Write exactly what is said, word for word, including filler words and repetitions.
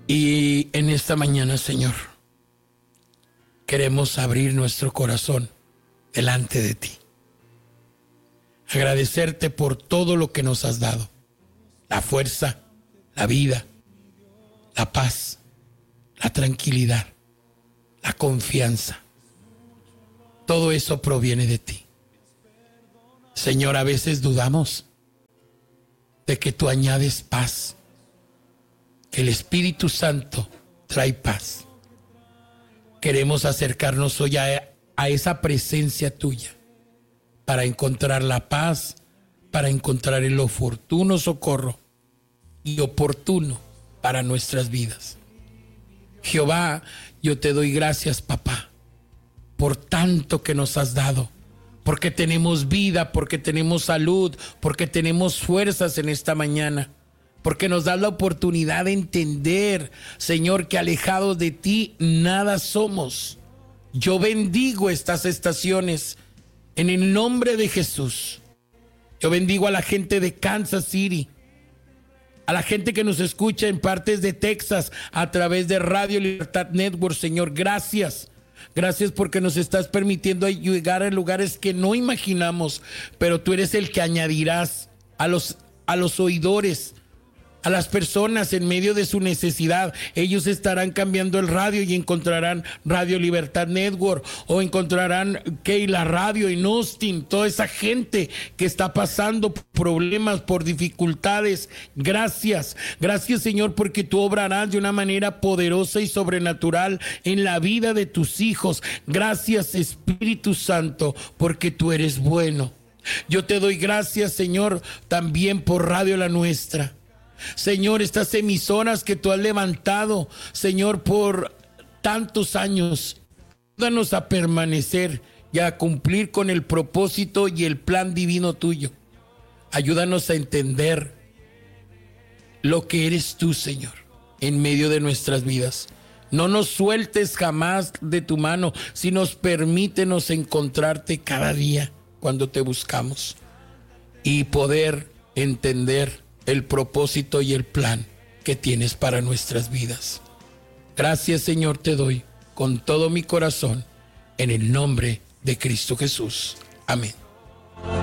Y en esta mañana, Señor, queremos abrir nuestro corazón delante de ti. Agradecerte por todo lo que nos has dado. La fuerza, la vida, la paz, la tranquilidad, la confianza. Todo eso proviene de ti. Señor, a veces dudamos de que tú añades paz, que el Espíritu Santo trae paz. Queremos acercarnos hoy a, a esa presencia tuya para encontrar la paz, para encontrar el oportuno socorro y oportuno para nuestras vidas. Jehová, yo te doy gracias, papá, por tanto que nos has dado, porque tenemos vida, porque tenemos salud, porque tenemos fuerzas en esta mañana, porque nos das la oportunidad de entender, Señor, que alejados de ti nada somos. Yo bendigo estas estaciones en el nombre de Jesús. Yo bendigo a la gente de Kansas City, a la gente que nos escucha en partes de Texas a través de Radio Libertad Network. Señor, gracias. Gracias porque nos estás permitiendo llegar a lugares que no imaginamos, pero tú eres el que añadirás a los, a los oidores, a las personas en medio de su necesidad. Ellos estarán cambiando el radio y encontrarán Radio Libertad Network, o encontrarán Keila Radio en Austin. Toda esa gente que está pasando problemas, por dificultades. Gracias, gracias, Señor, porque tú obrarás de una manera poderosa y sobrenatural en la vida de tus hijos. Gracias, Espíritu Santo, porque tú eres bueno. Yo te doy gracias, Señor, también por Radio La Nuestra. Señor, estas emisoras que tú has levantado, Señor, por tantos años, ayúdanos a permanecer y a cumplir con el propósito y el plan divino tuyo. Ayúdanos a entender lo que eres tú, Señor, en medio de nuestras vidas. No nos sueltes jamás de tu mano, sino permítenos encontrarte cada día cuando te buscamos y poder entender el propósito y el plan que tienes para nuestras vidas. Gracias, Señor, te doy con todo mi corazón en el nombre de Cristo Jesús. Amén.